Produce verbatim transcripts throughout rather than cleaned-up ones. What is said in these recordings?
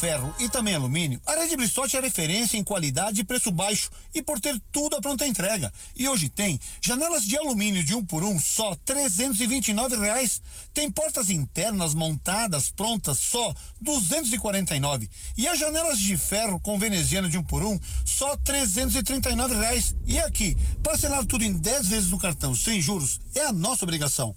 ferro e também alumínio, a Rede Brissotti é referência em qualidade e preço baixo e por ter tudo à pronta entrega. E hoje tem janelas de alumínio de um por um só trezentos e vinte e nove reais. Tem portas internas montadas prontas só duzentos e quarenta e nove. E as janelas de ferro com veneziano de um por um só trezentos e trinta e nove reais. E aqui, parcelar tudo em dez vezes no cartão sem juros é a nossa obrigação.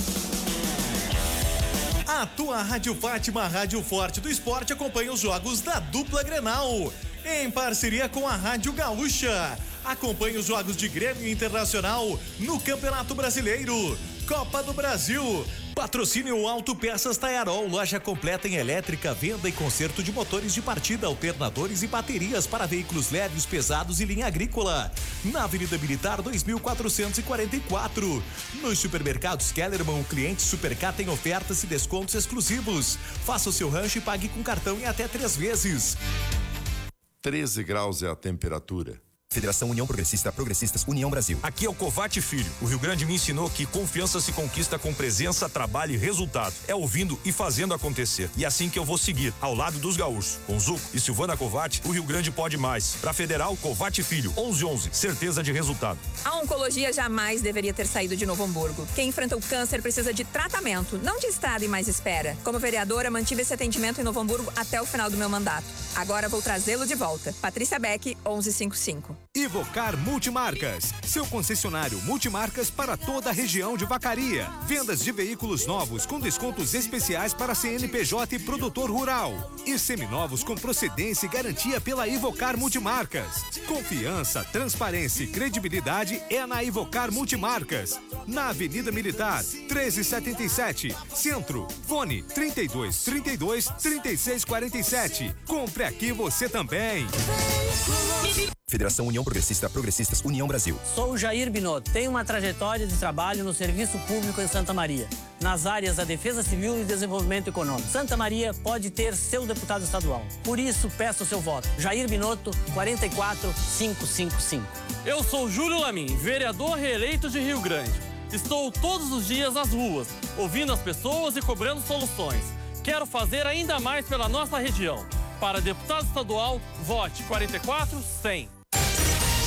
A tua Rádio Fátima, Rádio Forte do Esporte, acompanha os jogos da dupla Grenal, em parceria com a Rádio Gaúcha. Acompanhe os jogos de Grêmio Internacional no Campeonato Brasileiro, Copa do Brasil. Patrocínio Autopeças Taiarol, loja completa em elétrica, venda e conserto de motores de partida, alternadores e baterias para veículos leves, pesados e linha agrícola. Na Avenida Militar dois mil quatrocentos e quarenta e quatro. Nos supermercados Kellerman, o cliente Supercar tem ofertas e descontos exclusivos. Faça o seu rancho e pague com cartão em até três vezes. treze graus é a temperatura. Federação União Progressista, Progressistas União Brasil. Aqui é o Covate Filho. O Rio Grande me ensinou que confiança se conquista com presença, trabalho e resultado. É ouvindo e fazendo acontecer. E assim que eu vou seguir, ao lado dos gaúchos. Com Zuco e Silvana Covate, o Rio Grande pode mais. Pra Federal, Covate Filho, onze onze, certeza de resultado. A oncologia jamais deveria ter saído de Novo Hamburgo. Quem enfrenta o câncer precisa de tratamento, não de estado e mais espera. Como vereadora, mantive esse atendimento em Novo Hamburgo até o final do meu mandato. Agora vou trazê-lo de volta. Patrícia Beck, onze cinquenta e cinco. Ivocar Multimarcas, seu concessionário multimarcas para toda a região de Vacaria. Vendas de veículos novos com descontos especiais para C N P J e produtor rural. E seminovos com procedência e garantia pela Ivocar Multimarcas. Confiança, transparência e credibilidade é na Ivocar Multimarcas. Na Avenida Militar, treze setenta e sete, Centro. Fone trinta e dois, trinta e dois, trinta e seis quarenta e sete. Compre aqui você também. Federação União Progressista, Progressistas União Brasil. Sou o Jair Binotto, tenho uma trajetória de trabalho no serviço público em Santa Maria, nas áreas da Defesa Civil e Desenvolvimento Econômico. Santa Maria pode ter seu deputado estadual. Por isso, peço o seu voto. Jair Binotto, quarenta e quatro, quinhentos e cinquenta e cinco. Eu sou Júlio Lamin, vereador reeleito de Rio Grande. Estou todos os dias nas ruas, ouvindo as pessoas e cobrando soluções. Quero fazer ainda mais pela nossa região. Para deputado estadual, vote quarenta e quatro, cem.